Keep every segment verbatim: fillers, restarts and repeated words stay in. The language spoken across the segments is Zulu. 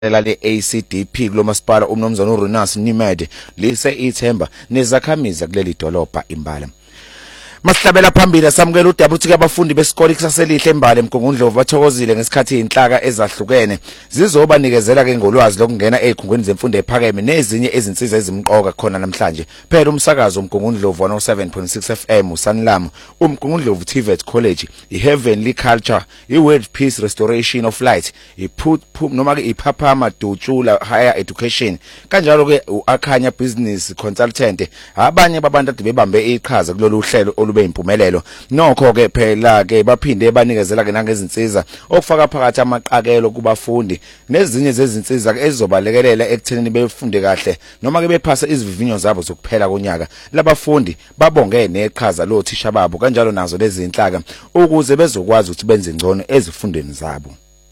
le A C D P kulomasipala umnomzana uRenas Nimede lise ithemba nezakhamiza kuleli dolobha imbala. Masihlabela phambili samukela udabuthi kabafundi besikole kusaselihle embala eMgungundlovu bathokozile ngesikhathi inhlaka ezahlukene zizoba nikezela ke ngolwazi lokungena ezikhungweni zemfundo ephakeme nezinye ezinsiza ezimqoka khona namhlanje. Phela umsakazo uMgungundlovu one oh seven point six F M uSanlam, uMgungundlovu T V E T College, iHeavenly Culture, iWorld Peace Restoration of Light, iPut noma ke iPhaphama Dutshula Higher Education, kanjalo ke uAkhanya Business Consultant. Abanye babantu ade bebambe iqhaza kulolu hlelo ube impumelelo nokho ke phela ke baphinde banikezela ke nangezinsiza okufaka phakathi amaqakelo kubafundi nezinye zezinsiza ke ezizobalekelela ekuthenini befunde kahle noma ke bephasa izivivinyo zabo zokuphela konyaka. Labafundi babonge neqhaza lothisha babo kanjalo nazo lezi inhlaka ukuze bezokwazi ukuthi benze ngcono ezifundweni zabo.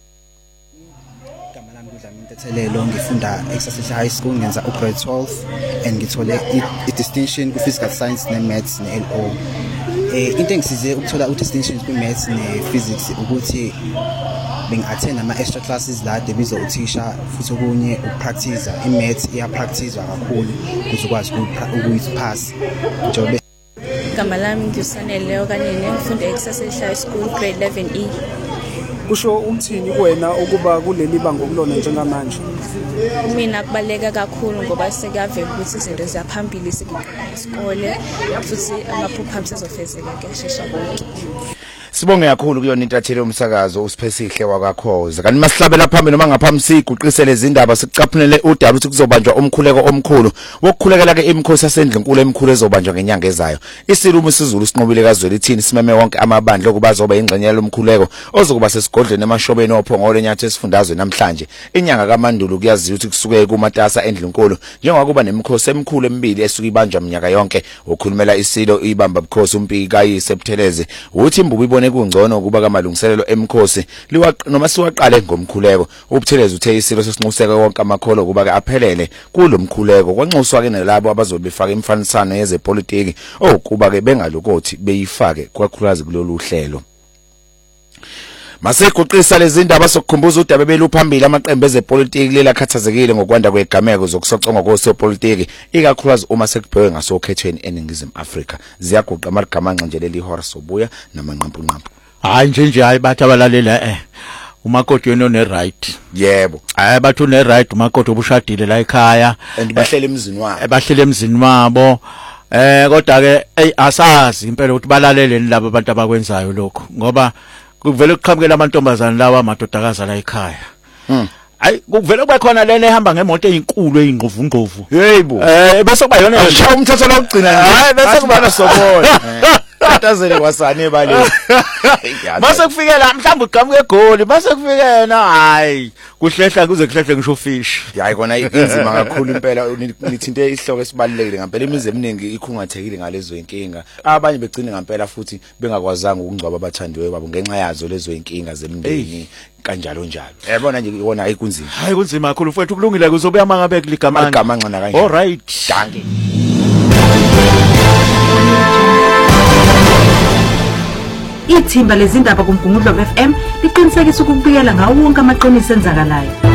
Thelelo ngifunda eXasesha High School ngenza ugrade twelve and ngithole i-distinction ku-physical science ne-maths ne-L O. Eh into engisize ukuthola u-distinction ku-maths ne-physics ukuthi bengi-attend ama-extra classes la debiza uthisha futhi okunye ukupractice i-maths iya-practicewa kakhulu ukuze ukwazi ukuyipass. Njobe igama lami ngisanele okanene ngifunda eXasesha High School grade eleven E. Kusho umthini kuwena ukuba kuleli banga okulona njengamanje? Mina kubaleka kakhulu ngoba sekave ukuthi izinto ziyaphambili isikole futhi amaphupho ami sezofezeka kuyashesha konke. Sibonge kakhulu kuyona intatheli yomsakazo uSiphesihle wakakhoza. Kanti masihlabela phambili noma ngaphambi siguqise lezi indaba sikucaphunele udaba ukuthi kuzobanjwa umkhuleko omkhulu wokukhulekela ke imikhosi yasendlinkulu emikhulu ezobanjwa ngenyanga ezayo. Isilumo isiZulu sinqobile kaZwelithini simeme wonke amabandla okuba zoba ingxenye lomkhuleko ozokuba sesigodleni emashobeni ophongolo enyathu esifundazwe namhlanje. Inyanga kaMandulo kuyaziwa ukuthi kusuke kumatasa endlinkulu njengoba kuba nemikhosi emikhulu emibili esuka ibanjwa minyaka yonke. Okhulumela isilo ibamba bukhosi umpiki kayise Buthelezi uthi imbubu ibone kungcono ukuba kamalungiselelo emkhosi liwa noma siwaqale ngomkhuleko. uButhelezi uthe isilo sesinxuseke wonke amakholo kuba ke aphelele kulomkhuleko kwanxuswa ke nalabo abazobe befaka imfanisano yezepolitiki okuba ke bengalokothi beyifake kwakhulazi kulolu hlelo. Masekuqisa lezi indaba sokukhumbuza udaba beluphambili amaqembu ezepolitiki lela khathazekile ngokwanda kwegameko zokusoconga kosopolitiki ikakhulukazi uma sekubhekwe ngasokhethweni eNingizimu Afrika. Ziyaguqa amagamanxa nje leli hora sobuya namanqampu nqampu. Hayi nje nje hayi bathi abalalela eh umakoti yena one right. Yebo. Hayi bathi une right umakoti obushadile la ekhaya and bahlele emzini wabo. Bahlele emzini wabo. Eh kodwa ke ey asazi impela ukuthi balaleleni labo abantu abakwenzayo lokho ngoba kuvele kuqhamukela amantombazana lawa amadodakazi la ekhaya. Mhm. Hayi kuvele kuba khona lena ehamba ngemoto ezinkulu ezingqovu ngqovu. Yebo. Eh bese kuba yona ngisho umthetho la ugcina. Hayi bese kuba sobona. Atazele kwasane bale. Mase kufikela mhlawumbe ugamuke egoli mase kufikena hayi kuhlehla kuze kuhlehle ngisho fish. Hayi kona inzima kakhulu impela nithinte isihloko esibalekile ngempela imizi eminingi ikhungathekile ngalezo inkinga. Abanye begcina ngempela futhi bengakwazanga ukungcwaba abathandiwe babo ngenxa yazo lezo inkinga zemindeni kanjalo njalo. Yabona nje iwona ayikunzima. Hayi kunzima kakhulu mfowethu kulungile kuzobe amangabe kuligamanga. Igamanxa na kanje. All right. Danke. Ithimba lezindaba kuMgungundlovu F M liqinisekisa ukubikela ngawo wonke amaqiniso enzakalayo.